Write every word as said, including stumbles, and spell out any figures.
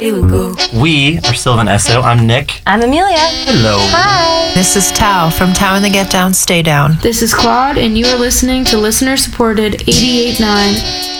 it would go. We are Sylvan Esso. I'm Nick. I'm Amelia. Hello. Hi. This is Tao from Tao and the Get Down, Stay Down. This is Claude, and you are listening to listener-supported eighty-eight point nine